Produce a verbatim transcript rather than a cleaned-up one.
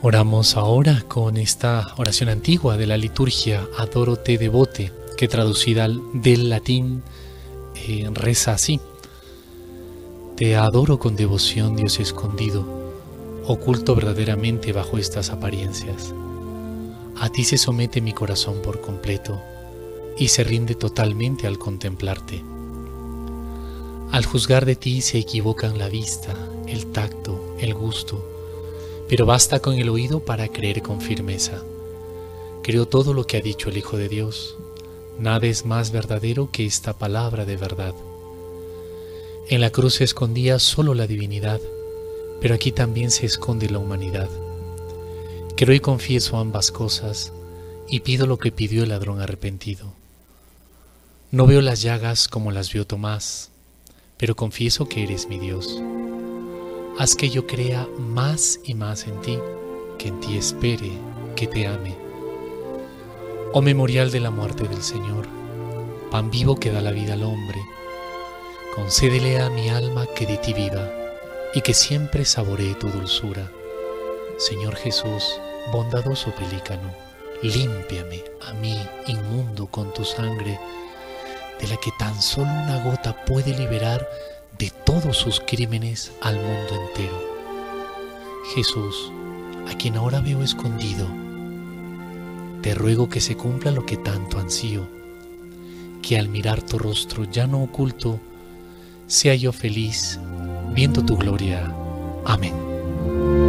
Oramos ahora con esta oración antigua de la liturgia Adoro te devote, que traducida del latín eh, reza así: Te adoro con devoción, Dios escondido, oculto verdaderamente bajo estas apariencias. A ti se somete mi corazón por completo y se rinde totalmente al contemplarte. Al juzgar de ti se equivocan la vista, el tacto, el gusto, pero basta con el oído para creer con firmeza. Creo todo lo que ha dicho el Hijo de Dios. Nada es más verdadero que esta palabra de verdad. En la cruz se escondía solo la divinidad, pero aquí también se esconde la humanidad. Creo y confieso ambas cosas y pido lo que pidió el ladrón arrepentido. No veo las llagas como las vio Tomás, pero confieso que eres mi Dios. Haz que yo crea más y más en ti, que en ti espere, que te ame. Oh memorial de la muerte del Señor, pan vivo que da la vida al hombre, concédele a mi alma que de ti viva y que siempre saboree tu dulzura. Señor Jesús, bondadoso pelícano, límpiame a mí, inmundo, con tu sangre, de la que tan solo una gota puede liberar de todos sus crímenes al mundo entero. Jesús, a quien ahora veo escondido, te ruego que se cumpla lo que tanto ansío, que al mirar tu rostro ya no oculto, sea yo feliz viendo tu gloria. Amén.